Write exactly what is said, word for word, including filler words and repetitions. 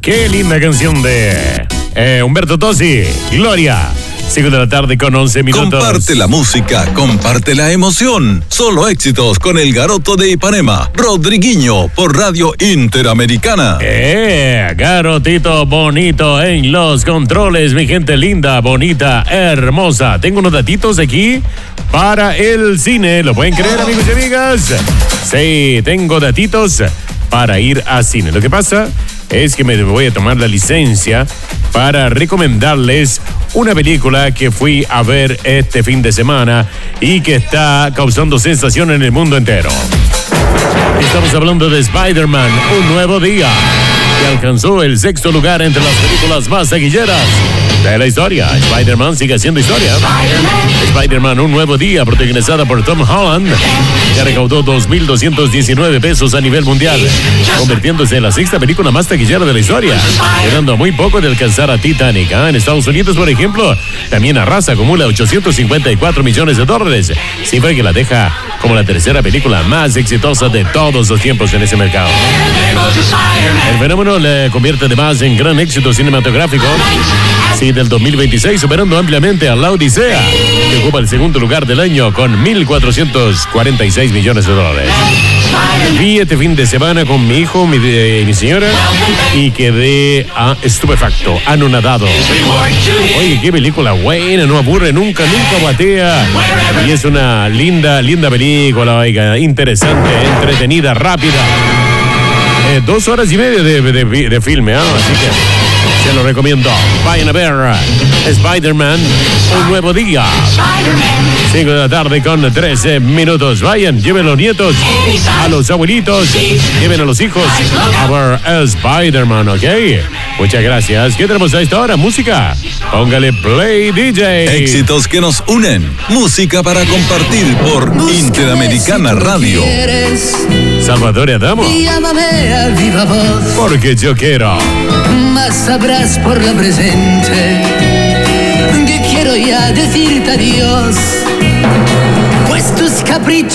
Qué linda canción de eh, Humberto Tozzi, Gloria. cinco de la tarde con once minutos. Comparte la música, comparte la emoción. Solo éxitos con el Garoto de Ipanema, Rodriguinho, por Radio Interamericana. Eh, Garotito bonito en los controles, mi gente linda, bonita, hermosa. Tengo unos datitos aquí para el cine. ¿Lo pueden creer, amigos y amigas? Sí, tengo datitos para ir a cine. Lo que pasa es que me voy a tomar la licencia para recomendarles una película que fui a ver este fin de semana y que está causando sensación en el mundo entero. Estamos hablando de Spider-Man, Un Nuevo Día, que alcanzó el sexto lugar entre las películas más taquilleras de la historia. Spider-Man sigue haciendo historia. Spider-Man, Un Nuevo Día, protagonizada por Tom Holland, que recaudó dos mil doscientos diecinueve pesos a nivel mundial, convirtiéndose en la sexta película más taquillera de la historia, quedando a muy poco de alcanzar a Titanic. ¿eh? En Estados Unidos, por ejemplo, también arrasa, acumula ochocientos cincuenta y cuatro millones de dólares, cifra que la deja como la tercera película más exitosa de todos los tiempos en ese mercado. El fenómeno le convierte además en gran éxito cinematográfico, sí, del dos mil veintiséis, superando ampliamente a La Odisea, que ocupa el segundo lugar del año con mil cuatrocientos cuarenta y seis millones de dólares. Vi este fin de semana con mi hijo, mi, eh, mi señora, y quedé ah, estupefacto, anonadado. Oye, qué película buena, no aburre nunca, nunca batea. Y es una linda, linda película, oiga, interesante, entretenida, rápida. Eh, dos horas y media de, de, de, de filme, ¿eh? Así que se lo recomiendo. Vayan a ver Spider-Man, Un Nuevo Día. cinco de la tarde con trece minutos. Vayan, lleven a los nietos, a los abuelitos, lleven a los hijos a ver Spider-Man, ¿ok? Muchas gracias. ¿Qué tenemos a esta hora? Música. Póngale play, D J. Éxitos que nos unen. Música para compartir por Interamericana Radio. Salvatore Adamo. Llámame a viva voz. Porque yo quiero. Más sabrás por la presente que quiero ya decirte adiós, pues tus caprichos